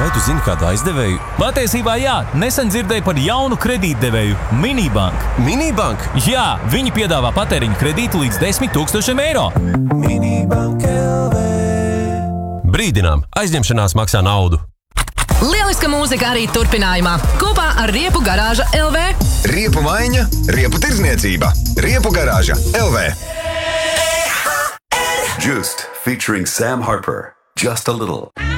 Vai tu zini kādu aizdevēju? Patiesībā jā, nesen dzirdēju par jaunu kredītdevēju Minibank. Minibank? Jā, viņi piedāvā patēriņa kredītu līdz 10 000 eiro. Minibank LV. Brīdinām, aizņemšanās maksā naudu. Lieliska mūzika arī turpinājumā. Kopā ar Riepu garāža LV. Riepu maiņa, riepu tirdzniecība. Riepu garāža LV. Juiced, featuring Sam Harper. Just a little.